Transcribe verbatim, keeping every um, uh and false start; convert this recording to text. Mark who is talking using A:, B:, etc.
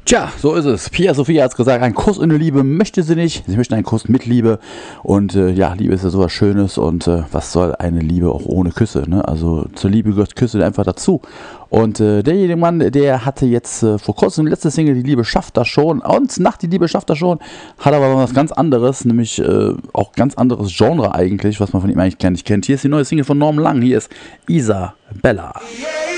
A: Tja, so ist es. Pia Sophia hat es gesagt, ein Kuss ohne Liebe möchte sie nicht. Sie möchte einen Kuss mit Liebe. Und äh, ja, Liebe ist ja sowas Schönes. Und äh, was soll eine Liebe auch ohne Küsse? Ne? Also zur Liebe gehört Küsse einfach dazu. Und äh, derjenige Mann, der hatte jetzt äh, vor kurzem letzte Single, Die Liebe schafft das schon. Und nach Die Liebe schafft das schon, hat aber was ganz anderes, nämlich äh, auch ganz anderes Genre eigentlich, was man von ihm eigentlich gar nicht kennt. Hier ist die neue Single von Norman Lang. Hier ist Isabella.
B: Yeah.